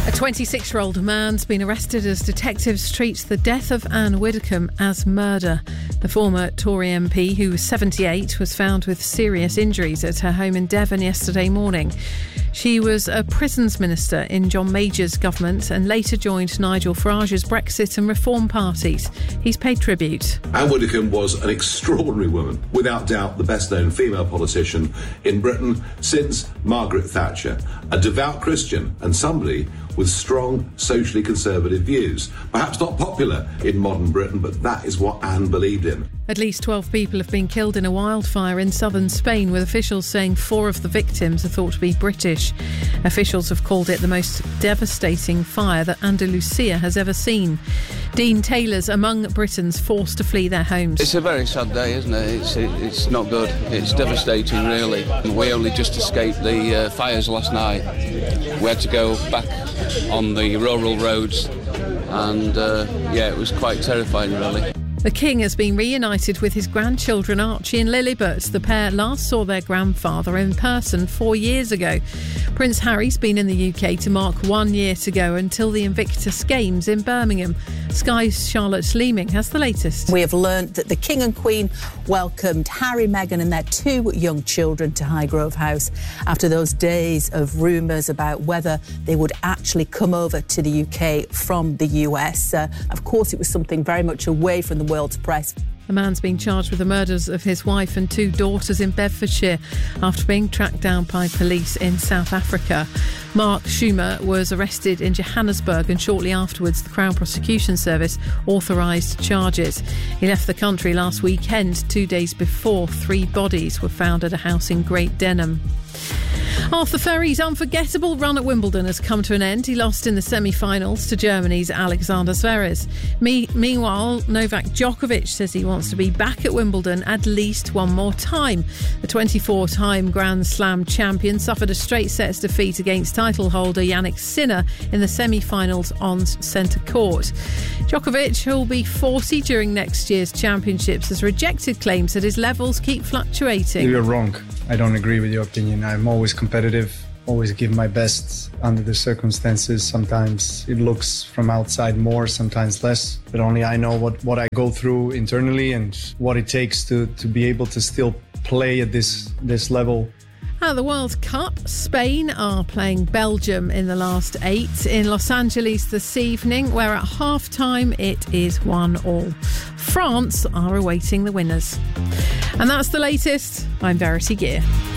A 26-year-old man's been arrested as detectives treat the death of Anne Widdecombe as murder. The former Tory MP, who was 78, was found with serious injuries at her home in Devon yesterday morning. She was a prisons minister in John Major's government and later joined Nigel Farage's Brexit and Reform parties. He's paid tribute. Anne Widdecombe was an extraordinary woman, without doubt the best-known female politician in Britain since Margaret Thatcher, a devout Christian and somebody with strong socially conservative views. Perhaps not popular in modern Britain, but that is what Anne believed in. At least 12 people have been killed in a wildfire in southern Spain, with officials saying 4 of the victims are thought to be British. Officials have called it the most devastating fire that Andalusia has ever seen. Dean Taylor's among Britons forced to flee their homes. It's a very sad day, isn't it? It's not good. It's devastating, really. We only just escaped the fires last night. We had to go back on the rural roads and, it was quite terrifying, really. The King has been reunited with his grandchildren Archie and Lilibet. The pair last saw their grandfather in person 4 years ago. Prince Harry's been in the UK to mark 1 year to go until the Invictus Games in Birmingham. Sky's Charlotte Leeming has the latest. We have learned that the King and Queen welcomed Harry, Meghan and their 2 young children to Highgrove House after those days of rumours about whether they would actually come over to the UK from the US. Of course, it was something very much away from the world's press. A man's been charged with the murders of his wife and 2 daughters in Bedfordshire after being tracked down by police in South Africa. Mark Schumer was arrested in Johannesburg and shortly afterwards the Crown Prosecution Service authorised charges. He left the country last weekend, 2 days before 3 bodies were found at a house in Great Denham. Arthur Ferry's unforgettable run at Wimbledon has come to an end. He lost in the semi-finals to Germany's Alexander Zverev. Meanwhile, Novak Djokovic says he wants to be back at Wimbledon at least one more time. The 24-time Grand Slam champion suffered a straight sets defeat against title holder Jannik Sinner in the semi-finals on centre court. Djokovic, who'll be 40 during next year's championships, has rejected claims that his levels keep fluctuating. You're wrong. I don't agree with your opinion. I'm always competitive, always give my best under the circumstances. Sometimes it looks from outside more, sometimes less. But only I know what I go through internally and what it takes to be able to still play at this level. At the World Cup, Spain are playing Belgium in the last 8 in Los Angeles this evening, where at half-time it is 1-1. France are awaiting the winners. And that's the latest. I'm Verity Gear.